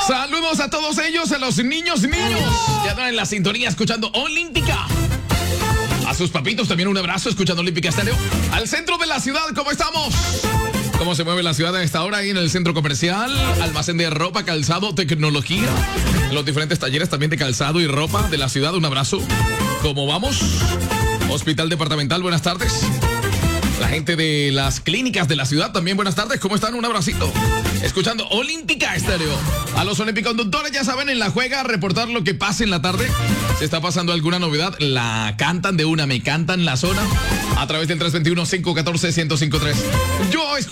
Saludos a todos ellos, a los niños. Ya andan en la sintonía escuchando Olímpica. A sus papitos también un abrazo escuchando Olímpica Estéreo. Al centro de la ciudad, ¿cómo estamos? ¿Cómo se mueve la ciudad a esta hora ahí en el centro comercial? Almacén de ropa, calzado, tecnología. Los diferentes talleres también de calzado y ropa de la ciudad. Un abrazo. ¿Cómo vamos? Hospital Departamental, buenas tardes. La gente de las clínicas de la ciudad también, buenas tardes. ¿Cómo están? Un abracito. Escuchando Olímpica Estéreo. A los olímpiconductores, ya saben, en la juega, reportar lo que pase en la tarde. Si está pasando alguna novedad, la cantan de una, me cantan la zona. A través del 321-514-1053. Yo